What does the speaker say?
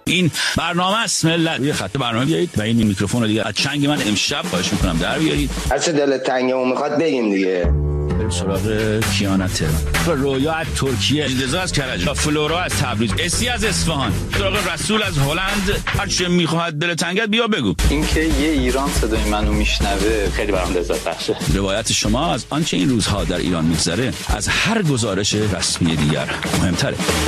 این برنامه است ملت. روی خط برنامه بیایید و این میکروفون رو دیگه از چنگ من امشب خواهش میکنم در بیارید. هر چه دلت تنگه میخواد بگیم دیگه. بریم سراغ کیانا تهران، رویا از ترکیه، اندزا از کرج، فلورا از تبریز، اسی از اصفهان، سراغ رسول از هلند. هر چه میخواد دل تنگت بیا بگو. اینکه یه ایران صدای منو میشنوه خیلی برام لذت بخشه. روایت شما از آنچه این روزها در ایران میگذره از هر گزارش رسمی دیگر مهمتره.